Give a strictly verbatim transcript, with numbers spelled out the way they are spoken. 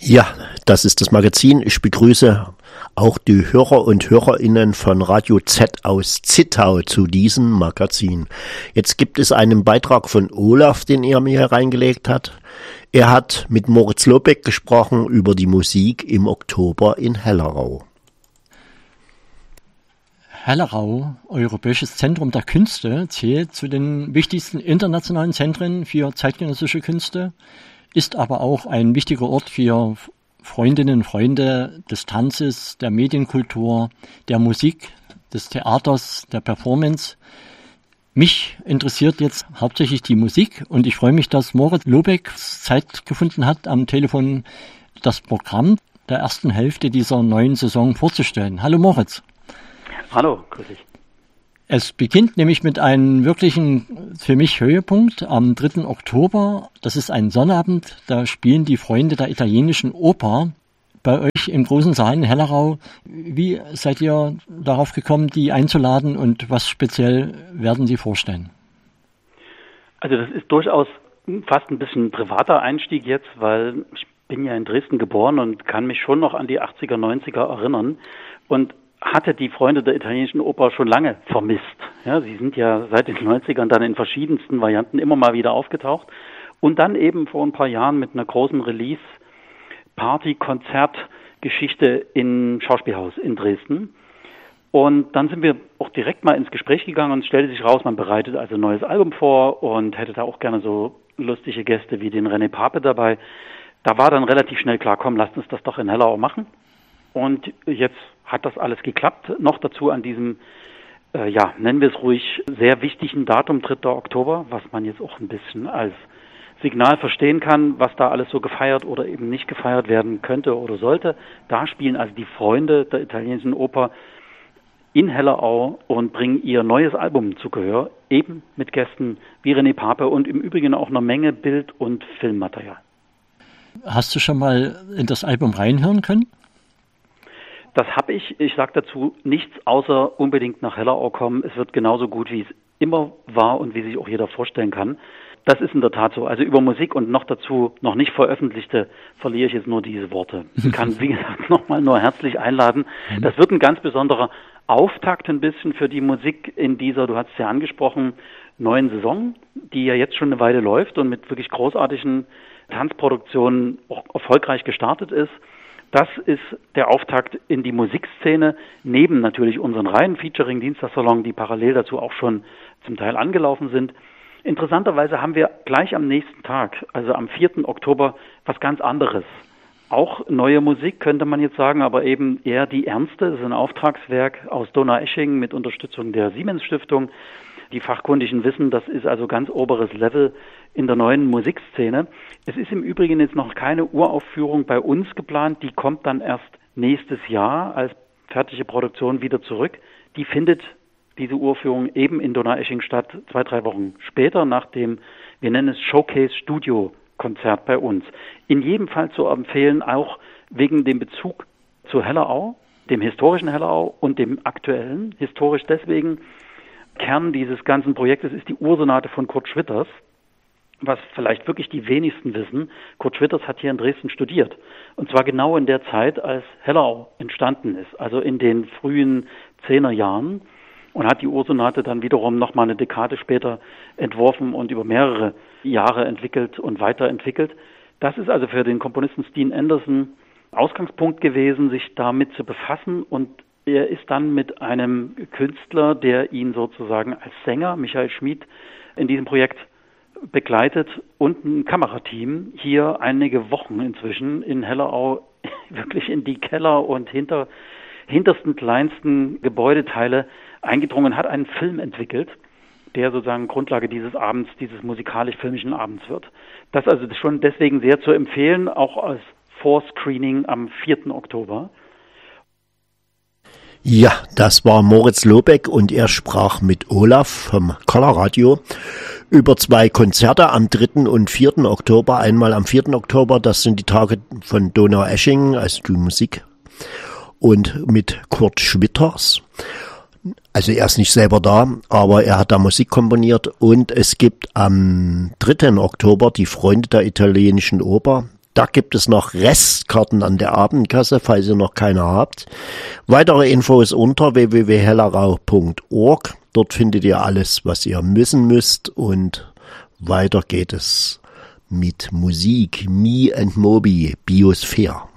Ja, das ist das Magazin. Ich begrüße auch die Hörer und Hörerinnen von Radio Z aus Zittau zu diesem Magazin. Jetzt gibt es einen Beitrag von Olaf, den er mir hereingelegt hat. Er hat mit Moritz Lobeck gesprochen über die Musik im Oktober in Hellerau. Hellerau, Europäisches Zentrum der Künste, zählt zu den wichtigsten internationalen Zentren für zeitgenössische Künste, ist aber auch ein wichtiger Ort für Freundinnen und Freunde des Tanzes, der Medienkultur, der Musik, des Theaters, der Performance. Mich interessiert jetzt hauptsächlich die Musik und ich freue mich, dass Moritz Lobeck Zeit gefunden hat, am Telefon das Programm der ersten Hälfte dieser neuen Saison vorzustellen. Hallo Moritz. Hallo, grüß dich. Es beginnt nämlich mit einem wirklichen, für mich, Höhepunkt am dritten Oktober. Das ist ein Sonnabend, da spielen die Freunde der italienischen Oper bei euch im großen Saal in Hellerau. Wie seid ihr darauf gekommen, die einzuladen und was speziell werden sie vorstellen? Also das ist durchaus fast ein bisschen ein privater Einstieg jetzt, weil ich bin ja in Dresden geboren und kann mich schon noch an die achtziger, neunziger erinnern und hatte die Freunde der italienischen Oper schon lange vermisst. Ja, sie sind ja seit den neunzigern dann in verschiedensten Varianten immer mal wieder aufgetaucht und dann eben vor ein paar Jahren mit einer großen Release-Party-Konzert-Geschichte im Schauspielhaus in Dresden. Und dann sind wir auch direkt mal ins Gespräch gegangen und es stellte sich raus, man bereitet also ein neues Album vor und hätte da auch gerne so lustige Gäste wie den René Pape dabei. Da war dann relativ schnell klar, komm, lasst uns das doch in Hellerau machen. Und jetzt hat das alles geklappt. Noch dazu an diesem, äh, ja, nennen wir es ruhig, sehr wichtigen Datum, dritter Oktober, was man jetzt auch ein bisschen als Signal verstehen kann, was da alles so gefeiert oder eben nicht gefeiert werden könnte oder sollte. Da spielen also die Freunde der italienischen Oper in Hellerau und bringen ihr neues Album zu Gehör, eben mit Gästen wie René Pape und im Übrigen auch eine Menge Bild- und Filmmaterial. Hast du schon mal in das Album reinhören können? Das habe ich. Ich sage dazu nichts, außer unbedingt nach Hellerau kommen. Es wird genauso gut, wie es immer war und wie sich auch jeder vorstellen kann. Das ist in der Tat so. Also über Musik und noch dazu noch nicht veröffentlichte verliere ich jetzt nur diese Worte. Ich kann, wie gesagt, nochmal nur herzlich einladen. Das wird ein ganz besonderer Auftakt ein bisschen für die Musik in dieser, du hast es ja angesprochen, neuen Saison, die ja jetzt schon eine Weile läuft und mit wirklich großartigen Tanzproduktionen auch erfolgreich gestartet ist. Das ist der Auftakt in die Musikszene, neben natürlich unseren Reihen Featuring Dienstagssalon, die parallel dazu auch schon zum Teil angelaufen sind. Interessanterweise haben wir gleich am nächsten Tag, also am vierten Oktober, was ganz anderes. Auch neue Musik, könnte man jetzt sagen, aber eben eher die ernste. Das ist ein Auftragswerk aus Donaueschingen mit Unterstützung der Siemens Stiftung. Die Fachkundigen wissen, das ist also ganz oberes Level in der neuen Musikszene. Es ist im Übrigen jetzt noch keine Uraufführung bei uns geplant. Die kommt dann erst nächstes Jahr als fertige Produktion wieder zurück. Die findet diese Uraufführung eben in Donaueschingen statt, zwei, drei Wochen später, nach dem, wir nennen es Showcase-Studio-Konzert bei uns. In jedem Fall zu empfehlen, auch wegen dem Bezug zu Hellerau, dem historischen Hellerau und dem aktuellen. Historisch deswegen, Kern dieses ganzen Projektes ist die Ursonate von Kurt Schwitters, was vielleicht wirklich die wenigsten wissen. Kurt Schwitters hat hier in Dresden studiert. Und zwar genau in der Zeit, als Hellerau entstanden ist, also in den frühen Zehner Jahren. Und hat die Ursonate dann wiederum nochmal eine Dekade später entworfen und über mehrere Jahre entwickelt und weiterentwickelt. Das ist also für den Komponisten Steen Anderson Ausgangspunkt gewesen, sich damit zu befassen, und er ist dann mit einem Künstler, der ihn sozusagen als Sänger, Michael Schmid, in diesem Projekt begleitet, und ein Kamerateam hier einige Wochen inzwischen in Hellerau wirklich in die Keller und hinter, hintersten, kleinsten Gebäudeteile eingedrungen, hat einen Film entwickelt, der sozusagen Grundlage dieses Abends, dieses musikalisch-filmischen Abends wird. Das also schon deswegen sehr zu empfehlen, auch als Vorscreening am vierten Oktober. Ja, das war Moritz Lobeck und er sprach mit Olaf vom Colorradio über zwei Konzerte am dritten und vierten Oktober. Einmal am vierten Oktober, das sind die Tage von Donaueschingen, also die Musik, und mit Kurt Schwitters. Also er ist nicht selber da, aber er hat da Musik komponiert. Und es gibt am dritten Oktober die Freunde der italienischen Oper. Da gibt es noch Restkarten an der Abendkasse, falls ihr noch keine habt. Weitere Infos unter w w w punkt hellerau punkt org. Dort findet ihr alles, was ihr wissen müsst. Und weiter geht es mit Musik. Me and Moby, Biosphäre.